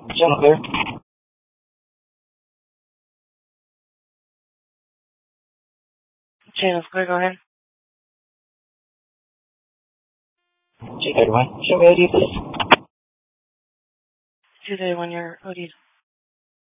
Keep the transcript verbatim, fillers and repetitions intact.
Channel clear. Channel's clear, go ahead. G thirty-one. Show me O D, please. two thirty-one, your O D's